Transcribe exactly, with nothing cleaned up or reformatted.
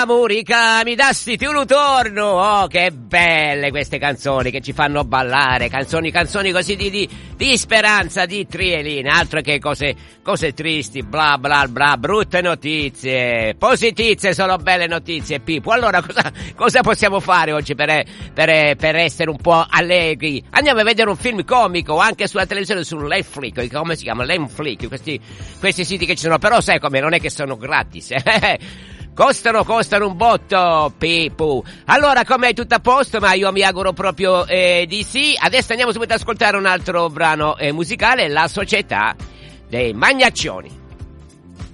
Murica, mi dasti tu un torno. Oh, che belle queste canzoni che ci fanno ballare, canzoni, canzoni così di, di, di speranza, di trieline, altro che cose, cose tristi, bla bla bla, brutte notizie, positizie, sono belle notizie, Pippo. Allora cosa, cosa possiamo fare oggi per, per, per essere un po' allegri? Andiamo a vedere un film comico anche sulla televisione, su Netflix, come si chiama? Netflix, questi, questi siti che ci sono, però sai come, non è che sono gratis, eh? Costano, costano un botto, Pippo. Allora, com'è, tutto a posto? Ma io mi auguro proprio eh, di sì. Adesso andiamo subito ad ascoltare un altro brano eh, musicale, La Società dei Magnaccioni.